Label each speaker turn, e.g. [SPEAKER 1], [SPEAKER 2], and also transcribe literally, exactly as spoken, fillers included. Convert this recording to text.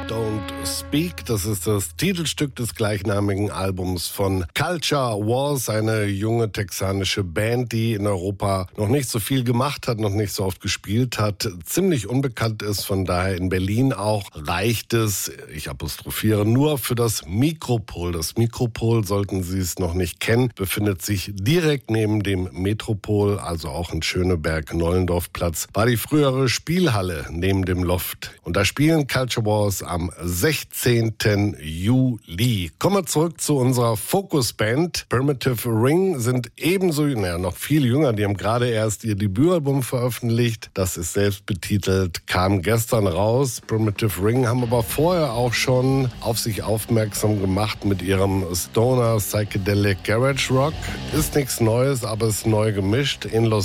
[SPEAKER 1] Don't Speak. Das ist das Titelstück des gleichnamigen Albums von Culture Wars, eine junge texanische Band, die in Europa noch nicht so viel gemacht hat, noch nicht so oft gespielt hat, ziemlich unbekannt ist, von daher in Berlin auch reicht es, ich apostrophiere, nur für das Mikropol. Das Mikropol, sollten Sie es noch nicht kennen, befindet sich direkt neben dem Metropol, also auch in Schöneberg-Nollendorf-Platz, war die frühere Spielhalle neben dem Loft. Und da spielen Culture Wars am sechzehnten Juli. Kommen wir zurück zu unserer Focus-Band. Primitive Ring sind ebenso, naja, noch viel jünger. Die haben gerade erst ihr Debütalbum veröffentlicht. Das ist selbst betitelt, kam gestern raus. Primitive Ring haben aber vorher auch schon auf sich aufmerksam gemacht mit ihrem Stoner Psychedelic Garage Rock. Ist nichts Neues, aber ist neu gemischt. In Los